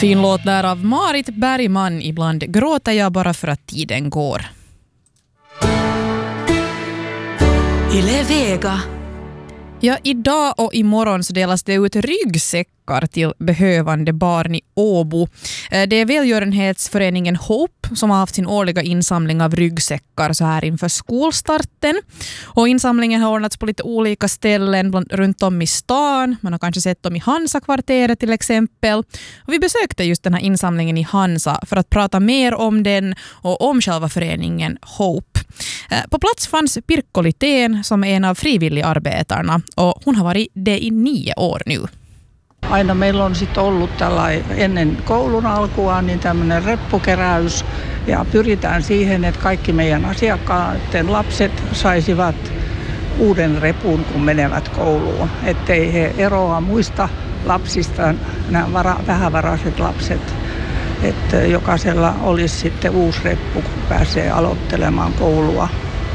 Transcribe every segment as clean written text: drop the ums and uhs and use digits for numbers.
Fin låt där av Marit Bergman. Ibland gråter jag bara för att tiden går. Yle Vega. Ja, idag och imorgon så delas det ut ryggsäckar till behövande barn i Åbo. Det är välgörenhetsföreningen Hope som har haft sin årliga insamling av ryggsäckar så här inför skolstarten. Och insamlingen har ordnats på lite olika ställen runt om i stan. Man har kanske sett dem i Hansa-kvarteret till exempel. Och vi besökte just den här insamlingen i Hansa för att prata mer om den och om själva föreningen Hope. På plats fanns Pirkko Litén som är en av frivilligarbetarna och hon har varit det i 9 år nu. Aina meillä on sitten ollut ennen koulun alkua niin tämmöinen reppukeräys ja pyritään siihen, että kaikki meidän asiakkaiden lapset saisivat uuden repun, kun menevät kouluun. Ettei he eroa muista lapsista, nämä vähävaraiset lapset, että jokaisella olisi sitten uusi reppu, kun pääsee aloittelemaan koulua.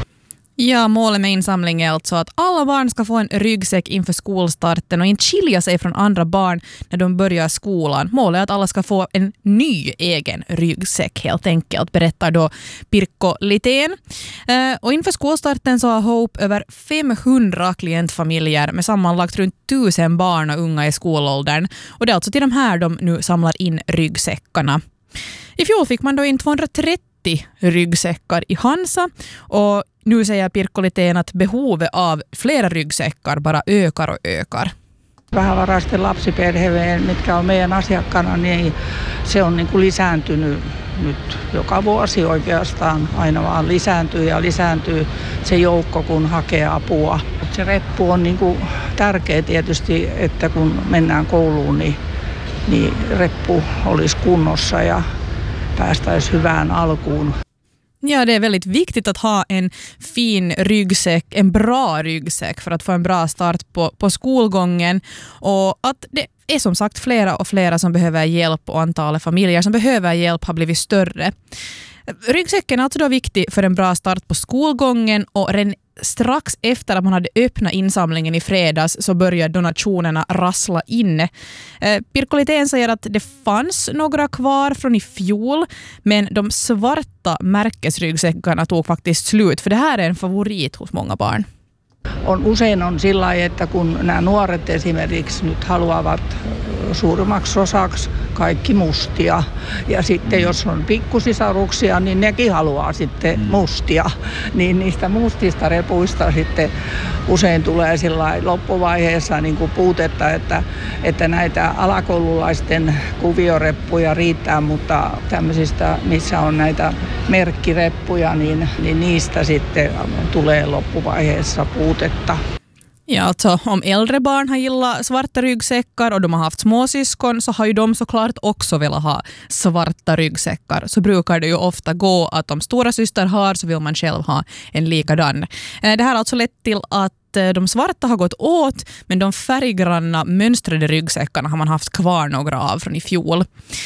Ja, målet med insamling är alltså att alla barn ska få en ryggsäck inför skolstarten och inte skilja sig från andra barn när de börjar skolan. Målet är att alla ska få en ny egen ryggsäck helt enkelt, berättar då Pirkko Litén. Och inför skolstarten så har Hope över 500 klientfamiljer med sammanlagt runt 1000 barn och unga i skolåldern. Och det är alltså till de här de nu samlar in ryggsäckarna. I fjol fick man då in 230 ryggsäckar i Hansa och nu säger Pirkko Litén att behovet av flera ryggsäckar bara ökar och ökar. Vähävaraisten lapsiperheen, mitkä on meidän asiakkaana, niin se on niin kuin lisääntynyt nyt joka vuosi oikeastaan. Aina vaan lisääntyy se joukko, kun hakee apua. Se reppu on niin kuin tärkeä tietysti, että kun mennään kouluun, niin reppu olisi kunnossa ja päästäisiin hyvään alkuun. Ja, det är väldigt viktigt att ha en fin ryggsäck, en bra ryggsäck för att få en bra start på skolgången. Och att det är som sagt flera och flera som behöver hjälp och antalet familjer som behöver hjälp har blivit större. Ryggsäcken är alltså då viktig för en bra start på skolgången och strax efter att man hade öppnat insamlingen i fredags så började donationerna rassla in. Pirkko Litén säger att det fanns några kvar från i fjol, men de svarta märkesryggsäckarna tog faktiskt slut, för det här är en favorit hos många barn. Usein on sillä lailla, että kun nämä nuoret esimerkiksi nyt haluavat suurimmaksi osaksi kaikki mustia. Ja sitten jos on pikkusisaruksia, niin nekin haluaa sitten mustia. Niin niistä mustista repuista sitten usein tulee sillä lailla loppuvaiheessa niin kuin puutetta, että näitä alakoululaisten kuvioreppuja riittää, mutta tämmöisistä, missä on näitä merkkireppuja, niin niistä sitten tulee loppuvaiheessa puutetta. Ja, alltså om äldre barn har gillat svarta ryggsäckar och de har haft småsyskon så har ju de såklart också velat ha svarta ryggsäckar. Så brukar det ju ofta gå att om stora syster har så vill man själv ha en likadan. Det här har alltså lett till att de svarta har gått åt, men de färggranna mönstrade ryggsäckarna har man haft kvar några av från i fjol.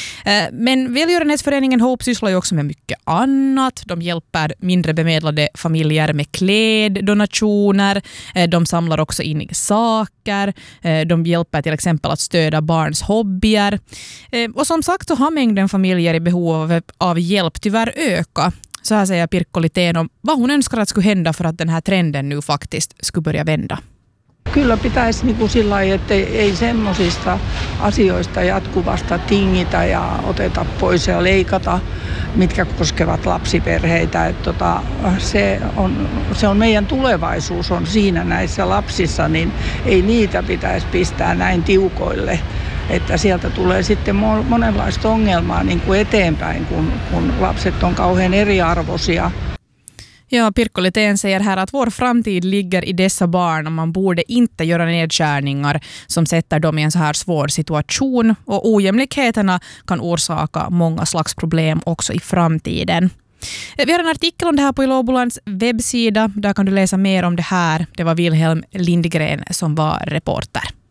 Men välgörenhetsföreningen Hope sysslar ju också med mycket annat. De hjälper mindre bemedlade familjer med kläddonationer. De samlar också in saker. De hjälper till exempel att stödja barns hobbyer. Och som sagt så har mängden familjer i behov av hjälp tyvärr ökat. Så här säger Pirkko Litén om vad hon önskar att skulle hända för att den här trenden nu faktiskt skulle börja vända. Kyllä pitäisi niin kuin sillä lailla, että ei semmoisista asioista jatkuvasta tingitä ja oteta pois ja leikata, mitkä koskevat lapsiperheitä. Että se on meidän tulevaisuus on siinä näissä lapsissa, niin ei niitä pitäisi pistää näin tiukoille. Että sieltä tulee sitten monenlaista ongelmaa niin kuin eteenpäin, kun lapset on kauhean eriarvoisia. Ja, Pirkko Litén säger här att vår framtid ligger i dessa barn och man borde inte göra nedskärningar som sätter dem i en så här svår situation. Och ojämlikheterna kan orsaka många slags problem också i framtiden. Vi har en artikel om det här på Yle Åbolands webbsida. Där kan du läsa mer om det här. Det var Wilhelm Lindgren som var reporter.